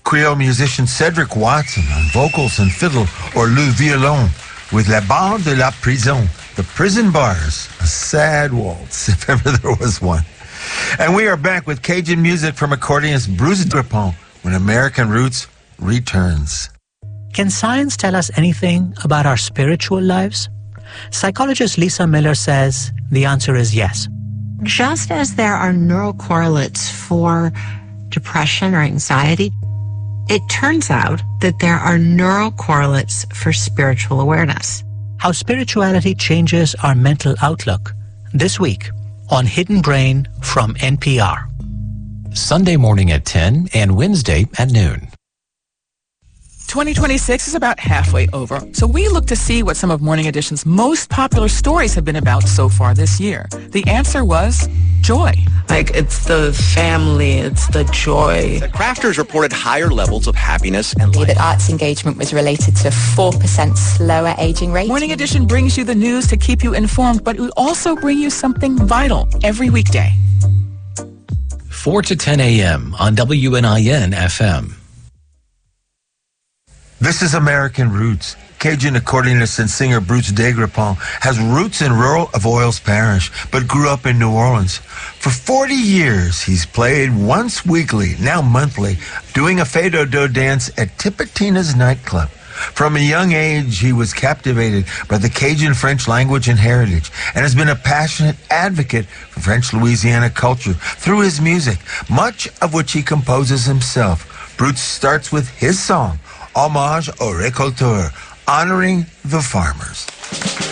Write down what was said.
Creole musician Cedric Watson on vocals and fiddle, or Le Violon with La Bande de la Prison, the prison bars, a sad waltz if ever there was one. And we are back with Cajun music from accordionist Bruce Gripon when American Roots returns. Can science tell us anything about our spiritual lives? Psychologist Lisa Miller says the answer is yes. Just as there are neural correlates for depression or anxiety, it turns out that there are neural correlates for spiritual awareness. How spirituality changes our mental outlook. This week on Hidden Brain from NPR. Sunday morning at 10 and Wednesday at noon. 2026 is about halfway over, so we look to see what some of Morning Edition's most popular stories have been about so far this year. The answer was joy. Like, it's the family, it's the joy. The crafters reported higher levels of happiness and life. That arts engagement was related to 4% slower aging rate. Morning Edition brings you the news to keep you informed, but we also bring you something vital every weekday. 4 to 10 a.m. on WNIN FM. This is American Roots. Cajun accordionist and singer Bruce Degrepont has roots in rural Avoyelles Parish, but grew up in New Orleans. For 40 years, he's played once weekly, now monthly, doing a fado-do dance at Tipitina's nightclub. From a young age, he was captivated by the Cajun French language and heritage, and has been a passionate advocate for French Louisiana culture through his music, much of which he composes himself. Bruce starts with his song, Hommage aux récolteurs, honoring the farmers.